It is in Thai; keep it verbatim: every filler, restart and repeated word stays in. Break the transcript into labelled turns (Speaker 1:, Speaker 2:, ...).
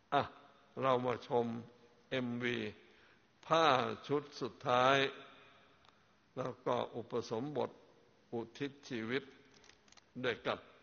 Speaker 1: อ่ะเรามาชม เอ็ม วี ผ้าชุดสุดท้ายแล้วก็อุปสมบทอุทิศชีวิตด้วยกัน